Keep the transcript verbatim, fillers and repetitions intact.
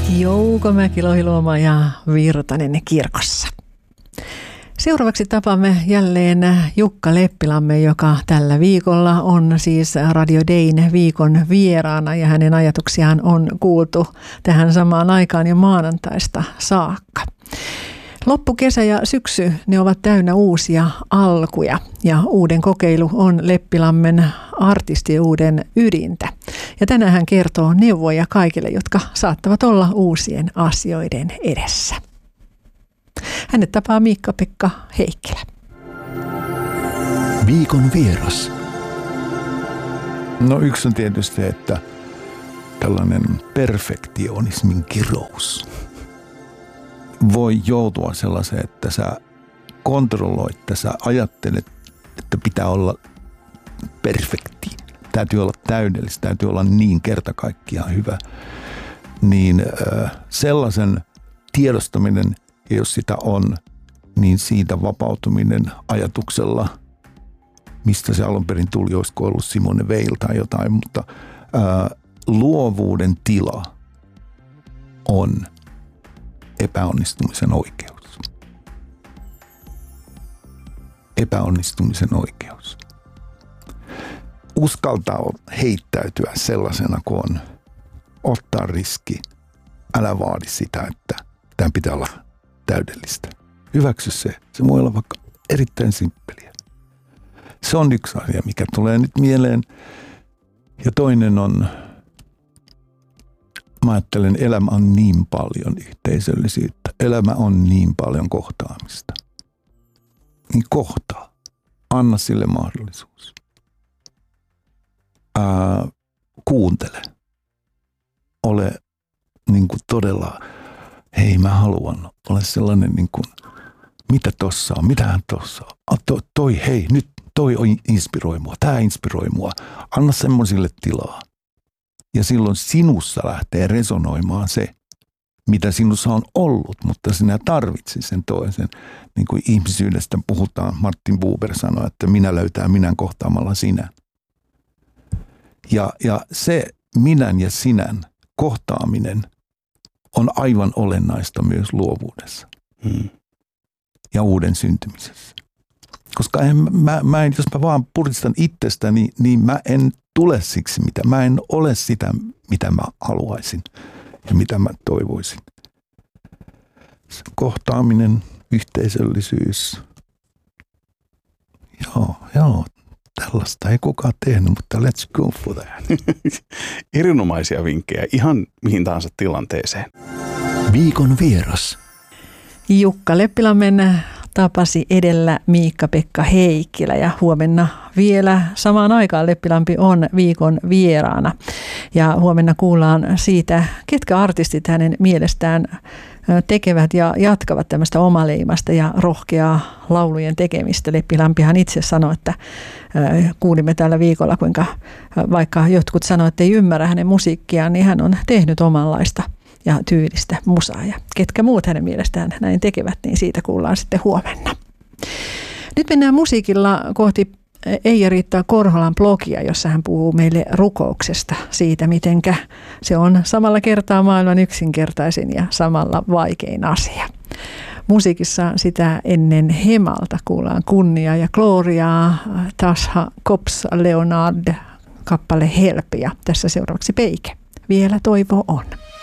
Jouko Mäki-Lohiluoma ja Virtanen kirkossa. Seuraavaksi tapaamme jälleen Jukka Leppilamme, joka tällä viikolla on siis Radio Dayn viikon vieraana ja hänen ajatuksiaan on kuultu tähän samaan aikaan jo maanantaista saakka. Loppukesä ja syksy, ne ovat täynnä uusia alkuja ja uuden kokeilu on Leppilammen artistiuuden ydintä. Ja tänään hän kertoo neuvoja kaikille, jotka saattavat olla uusien asioiden edessä. Hänet tapaa Miikka-Pekka Heikkilä. Viikon vieras. No yksi on tietysti, että tällainen perfektionismin kirous voi joutua sellaiseen, että sä kontrolloit, että sä ajattelet, että pitää olla perfekti. Täytyy olla täydellistä, täytyy olla niin kerta kaikkiaan hyvä. Niin äh, sellaisen tiedostaminen, ja jos sitä on, niin siitä vapautuminen ajatuksella, mistä se alun perin tuli, olisiko ollut Simone Weil tai jotain, mutta ää, luovuuden tila on epäonnistumisen oikeus. Epäonnistumisen oikeus. Uskaltaa heittäytyä sellaisena kuin on, ottaa riski, älä vaadi sitä, että tämä pitää olla täydellistä. Hyväksy se. Se voi olla vaikka erittäin simppeliä. Se on yksi asia, mikä tulee nyt mieleen. Ja toinen on, mä ajattelen, elämä on niin paljon yhteisöllisyyttä. Elämä on niin paljon kohtaamista. Niin kohtaa. Anna sille mahdollisuus. Ää, kuuntele. Ole niin kuin todella... Hei, mä haluan olla sellainen niin kuin, mitä tossa on, mitähän tossa on. To, toi, hei, nyt toi inspiroi mua, tää inspiroi mua. Anna semmoisille tilaa. Ja silloin sinussa lähtee resonoimaan se, mitä sinussa on ollut, mutta sinä tarvitsit sen toisen. Niin kuin ihmisyydestä puhutaan, Martin Buber sanoi, että minä löytää minän kohtaamalla sinä. Ja, ja se minän ja sinän kohtaaminen on aivan olennaista myös luovuudessa hmm. ja uuden syntymisessä. Koska en, mä, mä en, jos mä vaan puristan itsestäni, niin mä en tule siksi, mitä. Mä en ole sitä, mitä mä haluaisin ja mitä mä toivoisin. Kohtaaminen, yhteisöllisyys. Joo, joo. Tällaista ei kukaan tehnyt, mutta let's go for that. Erinomaisia vinkkejä ihan mihin tahansa tilanteeseen. Viikon vieras. Jukka Leppilammen tapasi edellä Miikka-Pekka Heikkilä ja huomenna vielä samaan aikaan Leppilampi on viikon vieraana. Ja huomenna kuullaan siitä, ketkä artistit hänen mielestään tekevät ja jatkavat tämmöistä omaleimasta ja rohkeaa laulujen tekemistä. Leppilampihan itse sanoi, että kuulimme tällä viikolla, kuinka vaikka jotkut sanoivat, että ei ymmärrä hänen musiikkiaan, niin hän on tehnyt omanlaista ja tyylistä musaa. Ja ketkä muut hänen mielestään näin tekevät, niin siitä kuullaan sitten huomenna. Nyt mennään musiikilla kohti Eija-Riitta Korholan blogia, jossa hän puhuu meille rukouksesta, siitä mitenkä se on samalla kertaa maailman yksinkertaisin ja samalla vaikein asia. Musiikissa sitä ennen Hemalta kuullaan kunnia ja gloriaa, Tasha Cobbs Leonard kappale Help ja tässä seuraavaksi Peike. Vielä toivo on.